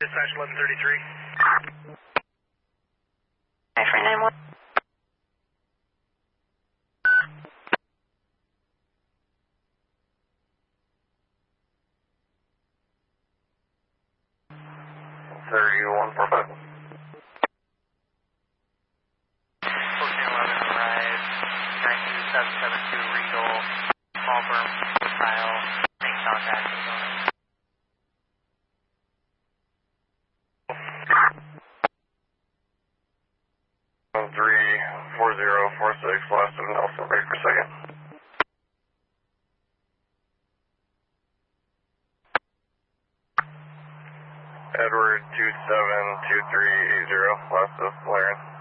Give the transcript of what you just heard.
Dispatch 1133. Hi, for 911. Arrive, 92772 Regal, Malvern, Kyle, make contact. 34046, last of Nelson, break per second. Edward 272380, last of Laren.